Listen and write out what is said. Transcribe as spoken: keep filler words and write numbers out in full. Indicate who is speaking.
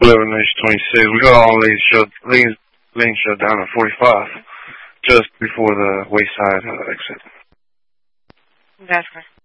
Speaker 1: eleven Nation twenty-six. We got all lanes shut, lanes, lanes shut down at forty-five, just before the wayside uh, exit.
Speaker 2: Gotcha.